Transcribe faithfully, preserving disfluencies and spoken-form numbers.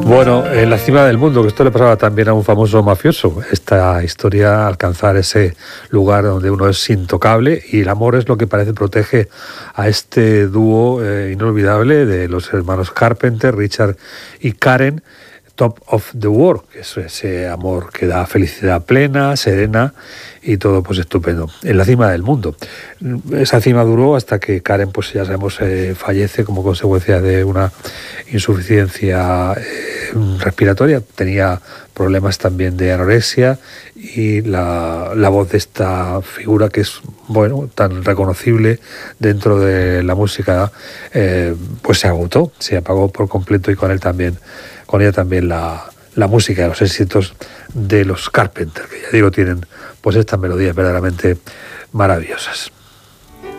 Bueno, en la cima del mundo, que esto le pasaba también a un famoso mafioso, esta historia, alcanzar ese lugar donde uno es intocable, y el amor es lo que parece protege a este dúo eh, inolvidable de los hermanos Carpenter, Richard y Karen, Top of the World, que es ese amor que da felicidad plena, serena y todo pues estupendo, en la cima del mundo. Esa cima duró hasta que Karen, pues ya sabemos, eh, fallece como consecuencia de una insuficiencia eh, respiratoria, tenía problemas también de anorexia, y la, la voz de esta figura que es, bueno, tan reconocible dentro de la música, eh, pues se agotó, se apagó por completo, y con él también, con ella también la, la música, los éxitos de los Carpenter, que ya digo, tienen pues estas melodías verdaderamente maravillosas.